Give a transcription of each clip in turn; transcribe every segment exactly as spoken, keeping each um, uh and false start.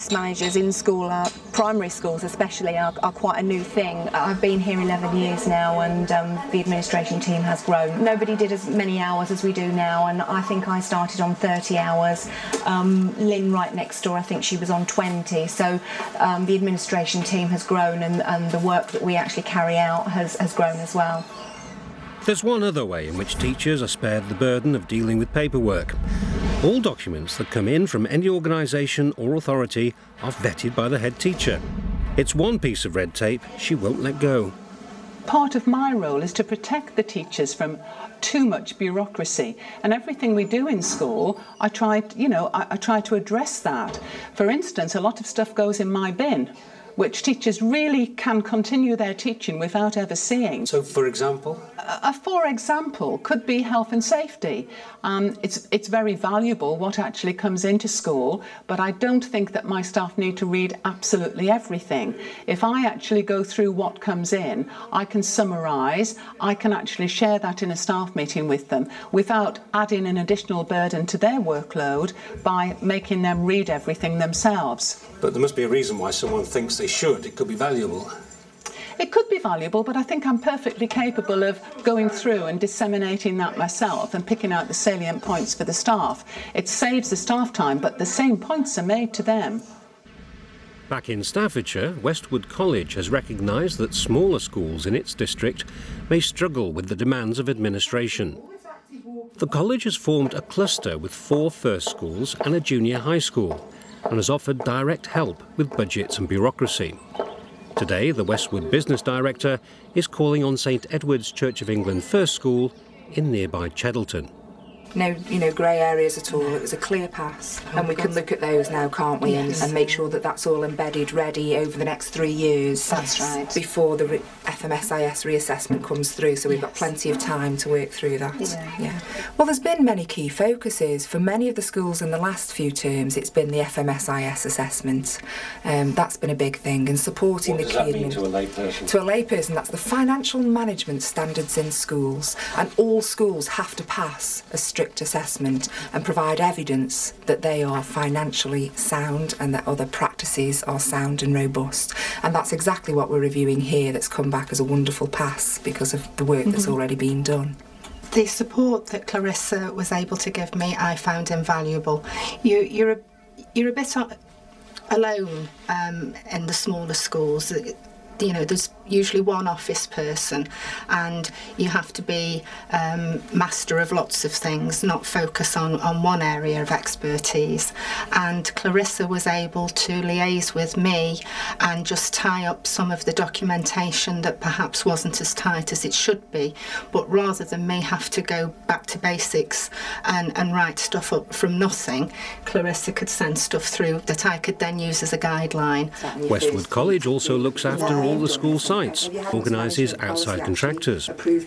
desk managers in school, are, primary schools especially, are, are quite a new thing. I've been here eleven years now, and um, the administration team has grown. Nobody did as many hours as we do now, and I think I started on thirty hours. Um, Lynn right next door, I think she was on twenty, so um, the administration team has grown, and, and the work that we actually carry out has, has grown as well. There's one other way in which teachers are spared the burden of dealing with paperwork. All documents that come in from any organisation or authority are vetted by the head teacher. It's one piece of red tape she won't let go. Part of my role is to protect the teachers from too much bureaucracy, and everything we do in school, I try, you know, I, I try to address that. For instance, a lot of stuff goes in my bin, which teachers really can continue their teaching without ever seeing. So, for example? A, a for example could be health and safety. Um, it's, it's very valuable what actually comes into school, but I don't think that my staff need to read absolutely everything. If I actually go through what comes in, I can summarise, I can actually share that in a staff meeting with them without adding an additional burden to their workload by making them read everything themselves. But there must be a reason why someone thinks they should. It could be valuable. It could be valuable, but I think I'm perfectly capable of going through and disseminating that myself and picking out the salient points for the staff. It saves the staff time, but the same points are made to them. Back in Staffordshire, Westwood College has recognised that smaller schools in its district may struggle with the demands of administration. The college has formed a cluster with four first schools and a junior high school, and has offered direct help with budgets and bureaucracy. Today, the Westwood Business Director is calling on St Edward's Church of England First School in nearby Cheddleton. No, you know, grey areas at all. It was a clear pass, and we can look at those now, can't we, Yes. and, and make sure that that's all embedded, ready over the next three years. That's right. Before the re F M S I S reassessment comes through, so we've Yes. got plenty of time to work through that. Yeah. yeah. Well, there's been many key focuses for many of the schools in the last few terms. It's been the F M S I S assessment. Um, that's been a big thing, and supporting What the does key that mean to a layperson? To a layperson, that's the financial management standards in schools, and all schools have to pass a strict assessment and provide evidence that they are financially sound and that other practices are sound and robust. And that's exactly what we're reviewing here, that's come back as a wonderful pass because of the work that's already been done. The support that Clarissa was able to give me, I found invaluable. You, you're, a, you're a bit alone um, in the smaller schools. You know, there's usually one office person, and you have to be um, master of lots of things, not focus on, on one area of expertise. And Clarissa was able to liaise with me and just tie up some of the documentation that perhaps wasn't as tight as it should be, but rather than me have to go back to basics and, and write stuff up from nothing, Clarissa could send stuff through that I could then use as a guideline. Westwood College also looks after all the school sites, organises outside contractors.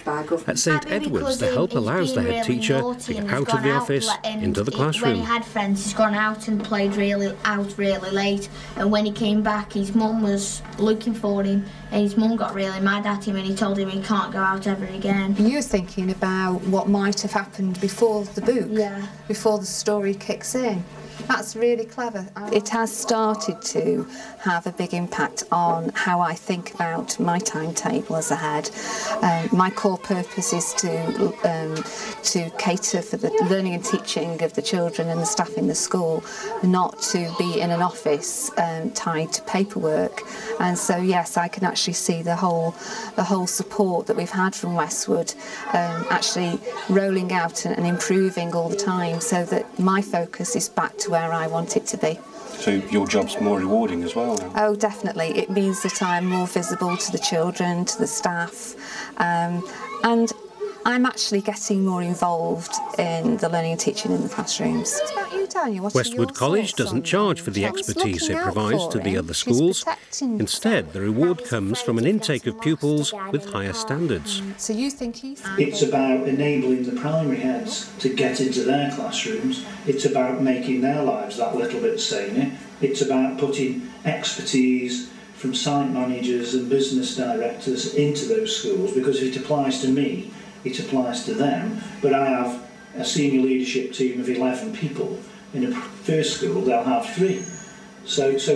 At St Edward's, the help allows the head teacher to get out of the office into the classroom. When he had friends, he's gone out and played really out really late, and when he came back, his mum was looking for him, and his mum got really mad at him, and he told him he can't go out ever again. You're thinking about what might have happened before the book, yeah. before the story kicks in. That's really clever. It has started to have a big impact on how I think about my timetable as a head. Um, my core purpose is to um, to cater for the learning and teaching of the children and the staff in the school, not to be in an office um, tied to paperwork. And so, yes, I can actually see the whole the whole support that we've had from Westwood um, actually rolling out and improving all the time, so that my focus is back to where I want it to be. So your job's more rewarding as well then? Oh, definitely. It means that I'm more visible to the children, to the staff, um, and I'm actually getting more involved in the learning and teaching in the classrooms. What about you, Daniel? What Westwood College doesn't charge for the expertise it provides to the other schools. Instead, the reward comes from an intake of pupils with higher standards. So you think he's... It's about enabling the primary heads to get into their classrooms. It's about making their lives that little bit saner. It's about putting expertise from site managers and business directors into those schools, because if it applies to me, it applies to them. But I have a senior leadership team of eleven people. In a first school, they'll have three. So, so